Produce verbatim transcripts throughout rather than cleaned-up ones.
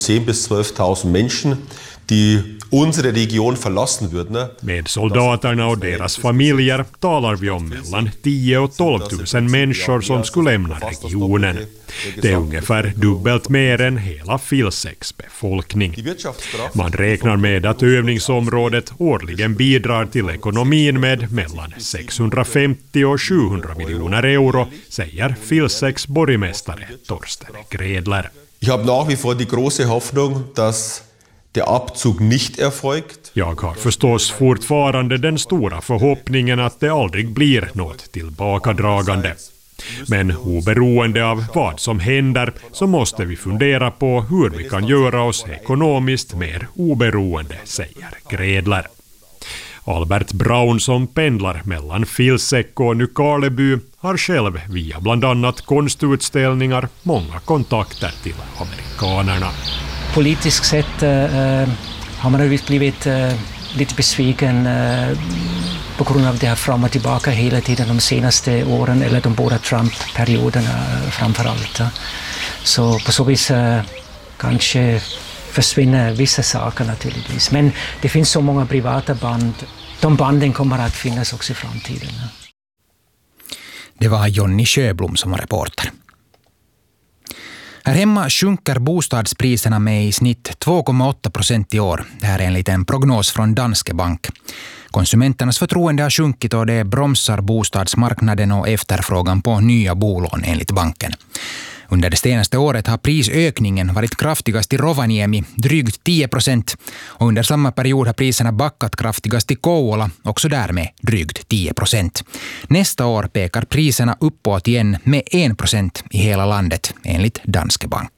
zehn bis zwölftusen människor die unsere region förlassen würden. Med soldaterna och deras familjer talar vi om mellan tio och tolv tusen människor som skulle lämna regionen. Det är ungefär dubbelt mer än hela Filsecs befolkning. Man räknar med att övningsområdet årligen bidrar till ekonomin med mellan sexhundrafemtio och sjuhundra miljoner euro, säger Filsecs borgmästare Torsten Gredler. Jag har nach wie vor die große Hoffnung, dass der Abzug nicht erfolgt. Jag har förstås fortfarande den stora förhoppningen att det aldrig blir något tillbakadragande. Men oberoende av vad som händer så måste vi fundera på hur vi kan göra oss ekonomiskt mer oberoende, säger Gredler. Albert Braun som pendlar mellan Filsec och Nykarleby har själv via bland annat konstutställningar många kontakter till amerikanerna. Politiskt sett äh, har man ju blivit äh, lite besviken äh, på grund av det här fram och tillbaka hela tiden de senaste åren, eller de båda Trump-perioderna framförallt. Så på så vis äh, kanske försvinner vissa saker naturligtvis. Men det finns så många privata band. De banden kommer att finnas också i framtiden. Det var Jonny Sjöblom som var reporter. Här hemma sjunker bostadspriserna med i snitt två komma åtta procent i år. Det här är enligt en prognos från Danske Bank. Konsumenternas förtroende har sjunkit och det bromsar bostadsmarknaden och efterfrågan på nya bolån enligt banken. Under det senaste året har prisökningen varit kraftigast i Rovaniemi, drygt tio procent. Och under samma period har priserna backat kraftigast i Kouvola, också där med drygt tio procent. Nästa år pekar priserna uppåt igen med en procent i hela landet, enligt Danske Bank.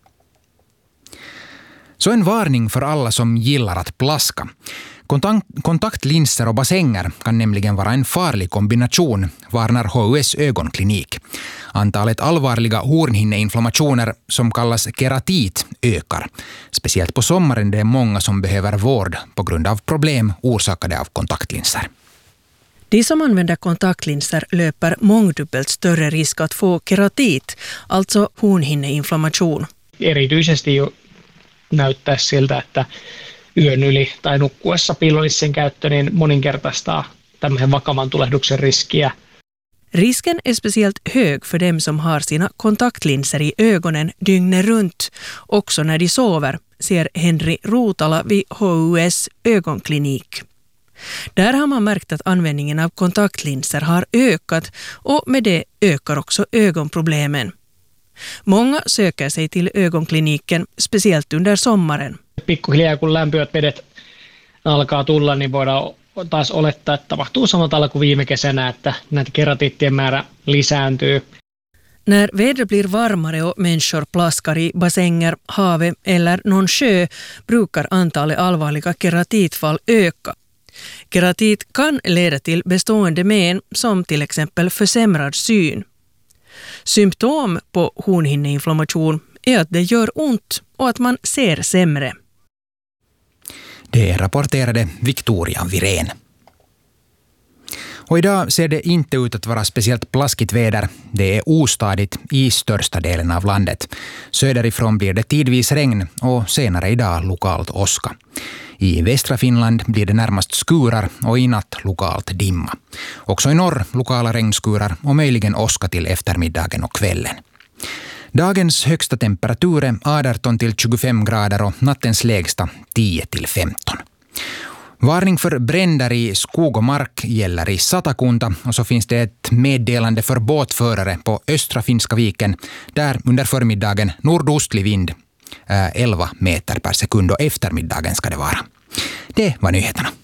Så en varning för alla som gillar att plaska. Kontaktlinser och bassänger kan nämligen vara en farlig kombination, varnar H U S ögonklinik. Antalet allvarliga hornhinneinflammationer som kallas keratit ökar. Speciellt på sommaren det är många som behöver vård på grund av problem orsakade av kontaktlinser. De som använder kontaktlinser löper mångdubbelt större risk att få keratit, alltså hornhinneinflammation. Erityisesti jo näyttäisi siltä, että yön yli tai nukkuessa piilolinssien käyttö niin moninkertaistaa tämmöisen vakavan tulehduksen riskiä. Risken är speciellt hög för dem som har sina kontaktlinser i ögonen dygnet runt, också när de sover, säger Henry Rotala vid H U S ögonklinik. Där har man märkt att användningen av kontaktlinser har ökat och med det ökar också ögonproblemen. Många söker sig till ögonkliniken, speciellt under sommaren. Pikkuhiljaa kun lämpöät vedet alkaa tulla, niin voidaan taas olettaa, että tapahtuu samalla tavalla kuin viime kesänä, että näitä keratiittien määrä lisääntyy. När vädret blir varmare och människor plaskar i bassänger, havet eller någon sjö brukar antalet allvarliga keratitfall öka. Keratit kan leda till bestående men som till exempel försämrad syn. Symptom på hornhinneinflammation är att det gör ont och att man ser sämre. Det rapporterade Victoria Virén. Och idag ser det inte ut att vara speciellt plaskigt väder. Det är ostadigt i största delen av landet. Söderifrån blir det tidvis regn och senare idag lokalt åska. I västra Finland blir det närmast skurar och i natt lokalt dimma. Också i norr lokala regnskurar och möjligen åska till eftermiddagen och kvällen. Dagens högsta temperatur är arton till tjugofem grader och nattens lägsta tio till femton. Varning för bränder i skog och mark gäller i Satakunta och så finns det ett meddelande för båtförare på östra Finska viken där under förmiddagen nordostlig vind elva meter per sekund och eftermiddagen ska det vara. Det var nyheterna.